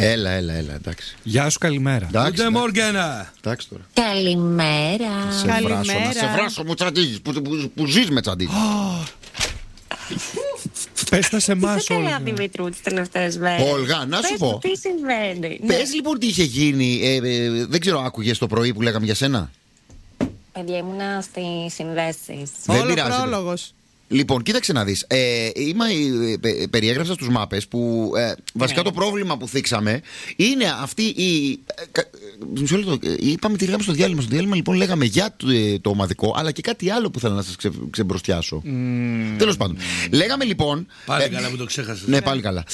Έλα, εντάξει. Γεια σου, καλημέρα. Εντάξει τώρα. Καλημέρα. Σε βράσω μου τσαντίζεις, που ζεις με τσαντίζεις. Πες τα σε εμάς, Olga. Olga. Δημητρού τις τελευταίες μέρες. Olga, να σου πω. Τι συμβαίνει. Πες λοιπόν τι είχε γίνει. Δεν ξέρω, άκουγες το πρωί που λέγαμε για σένα? Παιδιά, ήμουνα στις συνδέσεις. Δεν Όλο πειράζει. πρόλογος. Λοιπόν, κοίταξε να δεις. Περιέγραψα στους μάπες που βασικά το πρόβλημα που θίξαμε είναι αυτή η. Μισό λεπτό. Είπαμε τι λέγαμε στο διάλειμμα. Στο διάλειμμα λοιπόν λέγαμε για το ομαδικό, αλλά και κάτι άλλο που θέλω να σας ξεμπροστιάσω. Τέλος πάντων. Λέγαμε λοιπόν. Πάλι καλά που το ξέχασες. Ναι, πάλι καλά.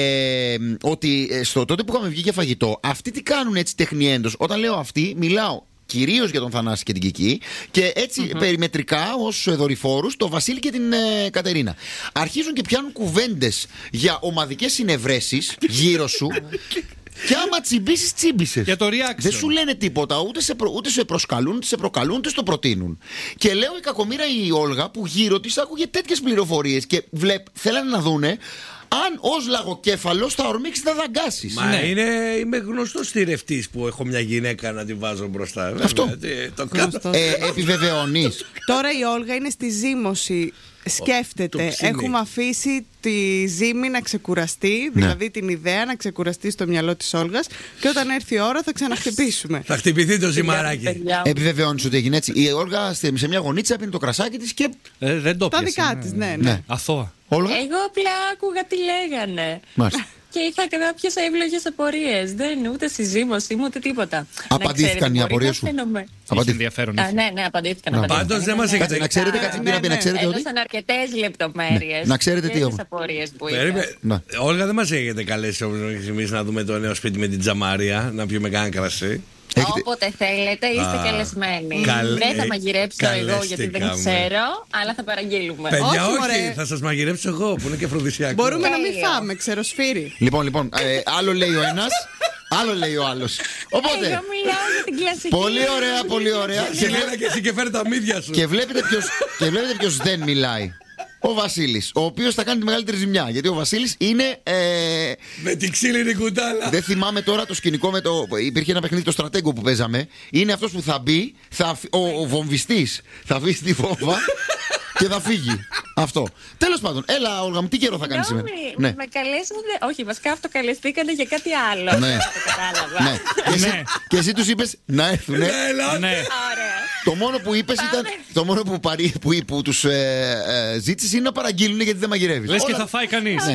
Ότι τότε που είχαμε βγει για φαγητό, αυτοί τι κάνουν έτσι τεχνιέντος? Όταν λέω αυτοί, μιλάω κυρίως για τον Θανάση και την Κική και έτσι περιμετρικά ως δορυφόρους το Βασίλη και την Κατερίνα. Αρχίζουν και πιάνουν κουβέντες για ομαδικές συνευρέσεις γύρω σου. Και άμα τσιμπήσεις, τσίμπησες. Για το reaction. Δεν σου λένε τίποτα, ούτε σε προσκαλούν, ούτε σε προκαλούν, ούτε στο προτείνουν. Και λέω η κακομοίρα η Όλγα που γύρω της άκουγε τέτοιες πληροφορίες και θέλανε να δούνε αν ως λαγοκέφαλος θα ορμήξει να δαγκάσεις. Μα είμαι γνωστός θηρευτής που έχω μια γυναίκα να τη βάζω μπροστά. Αυτό. Το κάνω. Επιβεβαιώνεις? Τώρα η Όλγα είναι στη ζύμωση. Σκέφτεται, έχουμε αφήσει τη ζύμη να ξεκουραστεί, δηλαδή την ιδέα να ξεκουραστεί στο μυαλό της Όλγας, και όταν έρθει η ώρα θα ξαναχτυπήσουμε. Θα χτυπηθεί το ζυμαράκι. Επιβεβαιώνεις ότι έγινε έτσι? Η Όλγα σε μια γωνίτσα πίνει το κρασάκι της και δεν το τα πιάσε. δικά της, ναι. Αθώα. Όλγα. Εγώ απλά άκουγα τι λέγανε. Μάλιστα. Και είχα κάποιες εύλογες απορίες. Δεν ούτε συζύμωση μου ούτε τίποτα. Απαντήθηκαν οι απορίες σου? Έχει ενδιαφέρον. Ναι, απαντήθηκαν. Πάντως δεν μας έχετε. Να ξέρετε κάτι να ξέρετε ότι. Έδωσαν αρκετές λεπτομέρειες. Να ξέρετε τι όμως. Τις απορίες που είχα. Όλγα, δεν μας έχετε καλέσει εμείς να δούμε το νέο σπίτι με την Τζαμαρία, να πιούμε κάνα κρασί? Όποτε θέλετε είστε καλεσμένοι. Δεν θα μαγειρέψω εγώ γιατί δεν ξέρω, αλλά θα παραγγείλουμε. Παιδιά, Όχι, όχι, μωρέ. θα σας μαγειρέψω εγώ που είναι και αφροδισιακό. Μπορούμε να μην φάμε, ξεροσφύρι. Λοιπόν, άλλο λέει ο ένας, άλλο λέει ο άλλος. Οπότε, Εγώ μιλάω για την κλασική. πολύ ωραία. Σιλένα και εσύ και φέρε τα μύδια σου. Και βλέπετε ποιος δεν μιλάει. Ο Βασίλης, ο οποίος θα κάνει τη μεγαλύτερη ζημιά. Γιατί ο Βασίλης είναι. Με την ξύλινη κουτάλα. Δεν θυμάμαι τώρα το σκηνικό με το. Υπήρχε ένα παιχνίδι, το στρατέγκο που παίζαμε. Είναι αυτός που θα μπει, ο βομβιστής θα αφήσει τη βόμβα και θα φύγει. Αυτό. Τέλος πάντων, έλα, Όλγα μου, τι καιρό θα κάνει σήμερα? Ναι. Με καλέσατε. Όχι, βασικά αυτοκαλεστήκανε για κάτι άλλο. Ναι. Το κατάλαβα. Ναι. Και εσύ τους είπες να έρθουνε. Ναι. Ωραία. Το μόνο που είπες ήταν. Το μόνο που τους ζήτησες είναι να παραγγείλουν γιατί δεν μαγειρεύεις. Λες και θα φάει κανείς.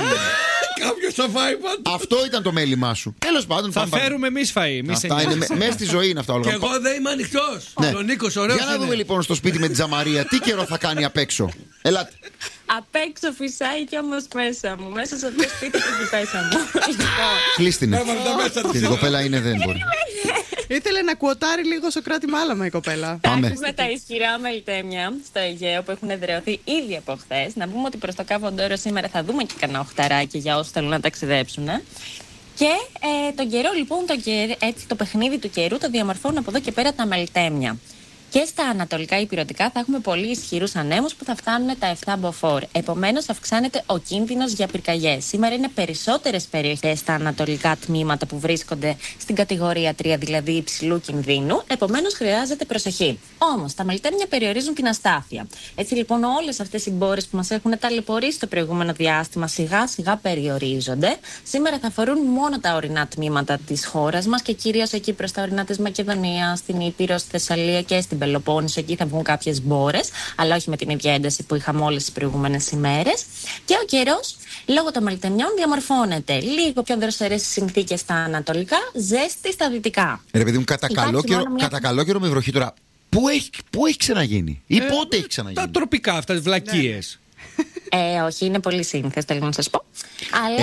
Κάποιος θα φάει πάντα. Αυτό ήταν το μέλημά σου. Τέλος πάντων, Θα φέρουμε εμείς φαΐ. Αυτά είναι μέσα στη ζωή είναι αυτά όλα. Και εγώ δεν είμαι ανοιχτός. Ο Νίκος ωραίος. Για να δούμε λοιπόν στο σπίτι με την Τζαμαρία τι καιρό θα κάνει απ' έξω. Ελάτε. Απ' έξω φυσάει κι όμως μέσα μου. Μέσα σε αυτό το σπίτι και την πέσα μου. Κλείστηνε. Την κοπέλα είναι δεν μπορεί. Ήθελε να κουοτάρει λίγο Σοκράτη Μάλαμα η κοπέλα. Πάμε. Με τα ισχυρά μελτέμια στο Αιγαίο που έχουν εδραιωθεί ήδη από χθες. Να πούμε ότι προς το Κάβο Ντόρο σήμερα θα δούμε και κανένα οχταράκι για όσους θέλουν να ταξιδέψουν. Και τον καιρό λοιπόν, έτσι, το παιχνίδι του καιρού το διαμορφώνουν από εδώ και πέρα τα μελτέμια. Και στα ανατολικά υπηρετικά θα έχουμε πολύ ισχυρούς ανέμους που θα φτάνουν τα 7 μποφόρ. Επομένως, αυξάνεται ο κίνδυνος για πυρκαγιές. Σήμερα είναι περισσότερες περιοχές στα ανατολικά τμήματα που βρίσκονται στην κατηγορία 3, δηλαδή υψηλού κινδύνου. Επομένως, χρειάζεται προσοχή. Όμως, τα μελτέμια περιορίζουν την αστάθεια. Έτσι, λοιπόν, όλες αυτές οι μπόρες που μας έχουν ταλαιπωρήσει το προηγούμενο διάστημα σιγά-σιγά περιορίζονται. Σήμερα θα αφορούν μόνο τα ορεινά τμήματα της χώρας μας και κυρίως εκεί προς τα ορεινά της Μακεδονίας, στην Ήπειρο, στη Θεσσαλία και στην Πελοπόννησο. Εκεί θα βγουν κάποιες μπόρες, αλλά όχι με την ίδια ένταση που είχαμε όλες τις προηγούμενες ημέρες. Και ο καιρός, λόγω των μελτεμιών, διαμορφώνεται λίγο πιο δροσερές συνθήκες στα ανατολικά, ζέστη στα δυτικά. Ρε παιδί μου, κατά καλό καιρό με βροχή τώρα. Πού έχει ξαναγίνει ή πότε έχει ξαναγίνει? Τα τροπικά αυτά, τις βλακίες. Όχι, είναι πολύ σύνθεση, θέλω να σας πω. Αλλά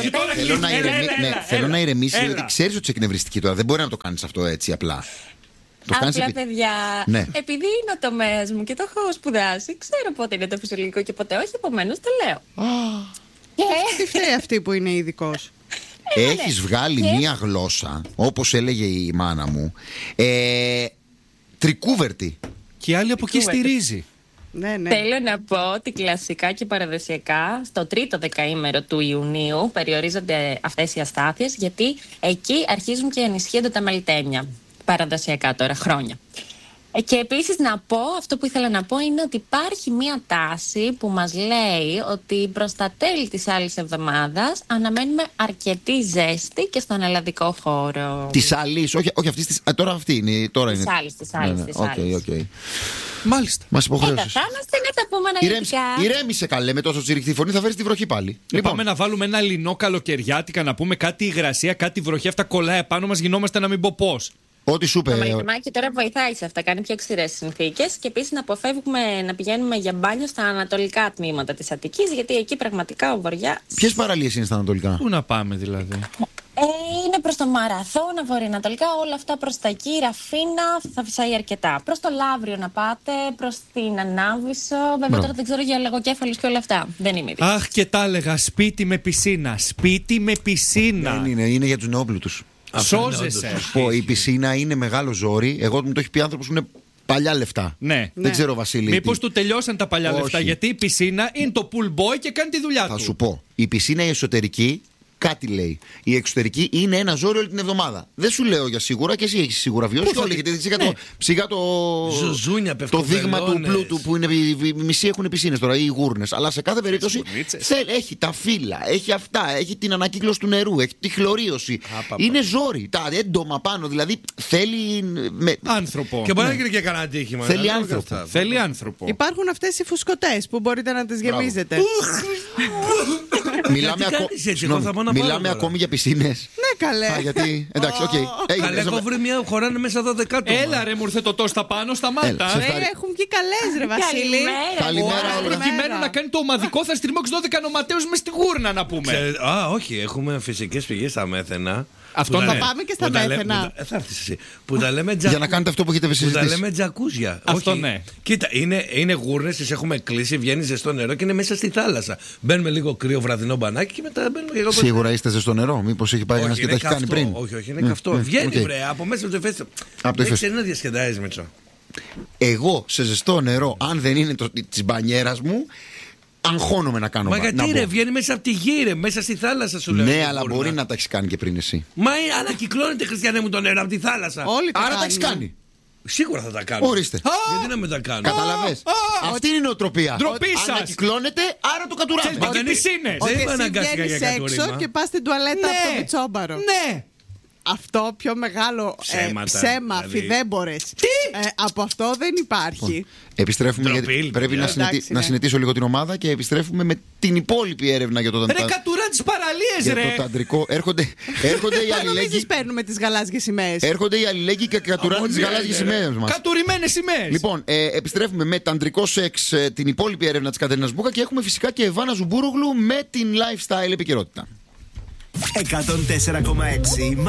θέλω να ηρεμήσει, γιατί ξέρεις ότι είσαι εκνευριστική τώρα. Δεν μπορεί να το κάνεις αυτό έτσι απλά. Απλά, παιδιά, ναι. Επειδή είναι ο τομέας μου και το έχω σπουδάσει, ξέρω πότε είναι το φυσιολογικό και πότε όχι, επομένως το λέω. Τι φταίει αυτή που είναι ειδικός? Έχεις βγάλει μία γλώσσα, όπως έλεγε η μάνα μου, τρικούβερτη. Και η άλλη από εκεί στηρίζει. Ναι. Θέλω να πω ότι κλασικά και παραδοσιακά στο τρίτο δεκαήμερο του Ιουνίου περιορίζονται αυτές οι αστάθειες, γιατί εκεί αρχίζουν και ενισχύονται τα μελτέμια. Παραδοσιακά τώρα, χρόνια. Και επίσης να πω, αυτό που ήθελα να πω είναι ότι υπάρχει μία τάση που μας λέει ότι προς τα τέλη της άλλης εβδομάδας αναμένουμε αρκετή ζέστη και στον ελλαδικό χώρο. Της άλλης, όχι αυτής της. Τώρα αυτή είναι. Της άλλης. Οκ. Μάλιστα. Μας υποχρέωσες. Θα είμαστε να τα πούμε αναλυτικά. Ηρέμησε καλέ, με τόσο τσιριχτή φωνή θα φέρεις τη βροχή πάλι. Λοιπόν, πάμε να βάλουμε ένα λινό καλοκαιριάτικα, να πούμε κάτι υγρασία, κάτι βροχή. Αυτά κολλάει επάνω μας, γινόμαστε να μην πω πώς. Ό,τι σου είπε. Το μαγειρεμάκι τώρα βοηθάει σε αυτά, κάνει πιο ξηρές συνθήκες και επίσης να αποφεύγουμε να πηγαίνουμε για μπάνιο στα ανατολικά τμήματα της Αττικής, γιατί εκεί πραγματικά ο βοριάς. Ποιες παραλίες είναι στα ανατολικά? Πού να πάμε δηλαδή? Είναι προς το Μαραθώνα, βορειοανατολικά, όλα αυτά προς τα εκεί, Ραφίνα, θα φυσάει αρκετά. Προς το Λαύριο να πάτε, προς την Ανάβησο. Βέβαια τώρα δεν ξέρω για λαγοκέφαλους και όλα αυτά. Δεν είμαι ειδική. Αχ, και τα έλεγα, σπίτι με πισίνα. Σπίτι με πισίνα. Είναι για τους νεόπλουτους. Σώζεσαι. Η πισίνα είναι μεγάλο ζόρι. Εγώ μου το έχει πει άνθρωπος που είναι παλιά λεφτά. Ναι. Δεν ξέρω, Βασίλη. Μήπως του τελειώσαν τα παλιά λεφτά? Γιατί η πισίνα είναι το pool boy και κάνει τη δουλειά του. Θα σου πω. Η πισίνα η εσωτερική κάτι λέει. Η εξωτερική είναι ένα ζόρι όλη την εβδομάδα. Δεν σου λέω για σίγουρα και εσύ έχεις σίγουρα βιώσει. Όλοι έχετε ψυχά το δείγμα του πλούτου που είναι. Οι μισοί έχουν πισίνες τώρα ή οι γούρνες. Αλλά σε κάθε περίπτωση έχει τα φύλλα, έχει αυτά, έχει την ανακύκλωση του νερού, έχει τη χλωρίωση. Είναι ζόρι. Τα έντομα πάνω δηλαδή θέλει. Άνθρωπο. Και μπορεί να γίνει και κανένα τύχημα. Θέλει άνθρωπο. Υπάρχουν αυτές οι φουσκωτές που μπορείτε να τις γεμίζετε. Μιλάμε ακόμη για πισίνες. Ναι, καλέ. Γιατί. Εντάξει, οκ. Καλέ, έχω βρει μια χωράνε μέσα 12 άτομα. Έλα ρε, μου ήρθε το τόστα πάνω, σταμάτα. Έχουν και καλές, ρε Βασίλη. Καλημέρα. Προκειμένου να κάνει το ομαδικό, θα στριμώξει 12 νοματέους μες στη γούρνα, να πούμε. Όχι, έχουμε φυσικές πηγές στα Μέθαινα. Αυτό θα πάμε και στα Μέθαινα. Θα έρθεις εσύ. Που τα λέμε για να κάνετε αυτό που έχετε συζητήσει. Που τα λέμε τζακούζια. Αυτό ναι. Κοίτα, είναι γούρνες, τις έχουμε κλείσει, βγαίνει ζεστό νερό και είναι μέσα στη θάλασσα. Μπαίνουμε λίγο κρύο βραδινό μπανάκι και μετά μπαίνουμε και εγώ. Σίγουρα είστε ζεστό νερό, μήπως έχει πάει ένας και τα έχει κάνει πριν. Όχι, είναι καυτό. Βγαίνει βρε από μέσα από το ηφαίστειο. Δεν ξέρει να διασκεδάζει, Μητσό. Εγώ σε ζεστό νερό, αν δεν είναι τη μπανιέρα μου, αγχώνομαι να κάνω. Μα γιατί ρε, βγαίνει μέσα από τη γη, ρε, μέσα στη θάλασσα σου λέω. Ναι, αλλά μπορεί να τα έχει κάνει και πριν εσύ. Μα ανακυκλώνεται, Χριστιανέ μου, το νερό από τη θάλασσα. Άρα τα έχει κάνει. Σίγουρα θα τα κάνω. Ορίστε. Γιατί να με τα κάνω. Καταλαβες. Αυτή είναι η νοοτροπία. Ντροπή σας. Ανακυκλώνεται, άρα το κατουράμε. Δεν πισίνες. Δεν είμαι αναγκάστηκα για κατουρίμα. Έξω και πας στην τουαλέτα από το πιτσόμπαρο. Ναι. Αυτό πιο μεγάλο ψέμα, δηλαδή. Φιδέμπορες. Από αυτό δεν υπάρχει. Επιστρέφουμε γιατί πρέπει να συνετήσω λίγο την ομάδα και επιστρέφουμε με την υπόλοιπη έρευνα για το ταντρικό. Ρε κατουρά τις παραλίες ρε. Για το ταντρικό. Έρχονται οι αλληλέγγυοι. Παίρνουμε τις γαλάζιες σημαίες. Έρχονται οι αλληλέγγυοι και κατουράνε τις γαλάζιες σημαίες μας. Κατουρημένες σημαίες. Λοιπόν, επιστρέφουμε με ταντρικό σεξ την υπόλοιπη έρευνα της Κατερίνας Μπούκα και έχουμε φυσικά και Εβάνα Ζουμπούρουγλου με την lifestyle επικαιρότητα. 104,6